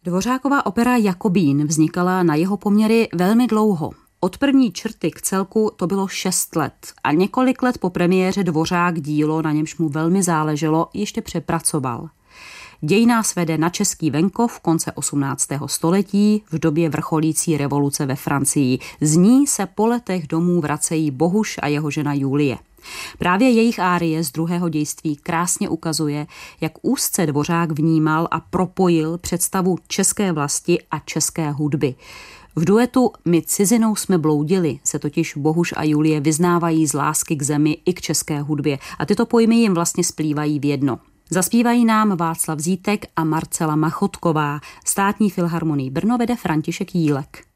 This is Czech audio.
Dvořákova opera Jakobín vznikala na jeho poměry velmi dlouho. Od první črty k celku to bylo 6 let a několik let po premiéře Dvořák dílo, na němž mu velmi záleželo, ještě přepracoval. Děj nás vede na český venkov konce 18. století v době vrcholící revoluce ve Francii. Z ní se po letech domů vracejí Bohuš a jeho žena Julie. Právě jejich árie z druhého dějství krásně ukazuje, jak úzce Dvořák vnímal a propojil představu české vlasti a české hudby. V duetu My cizinou jsme bloudili se totiž Bohuš a Julie vyznávají z lásky k zemi i k české hudbě a tyto pojmy jim vlastně splývají v jedno. Zaspívají nám Václav Zítek a Marcela Machotková. Státní filharmonii Brno vede František Jílek.